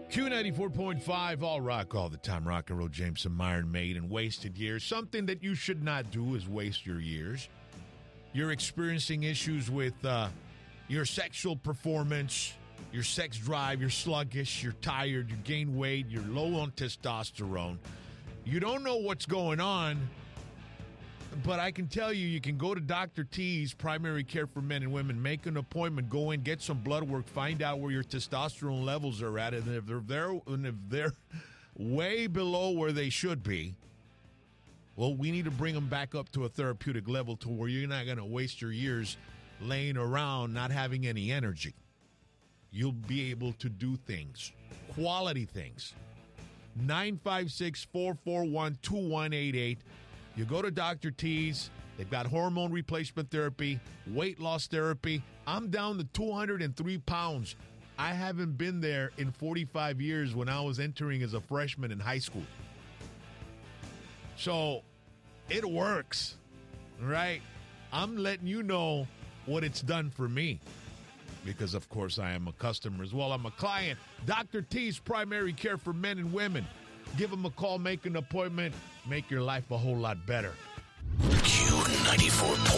Q94.5, all rock all the time. Rock and roll, Jameson, Myron Maid, and wasted years. Something that you should not do is waste your years. You're experiencing issues with your sexual performance, your sex drive, you're sluggish, you're tired, you gain weight, you're low on testosterone. You don't know what's going on, but I can tell you, you can go to Dr. T's Primary Care for Men and Women, make an appointment, go in, get some blood work, find out where your testosterone levels are at, and if they're way below where they should be, well, we need to bring them back up to a therapeutic level to where you're not going to waste your years laying around not having any energy. You'll be able to do things, quality things. 956-441-2188. You go to Dr. T's. They've got hormone replacement therapy, weight loss therapy. I'm down to 203 pounds. I haven't been there in 45 years when I was entering as a freshman in high school. So it works, right? I'm letting you know what it's done for me because, of course, I am a customer as well. I'm a client. Dr. T's Primary Care for Men and Women. Give them a call, make an appointment, make your life a whole lot better. Q94.5.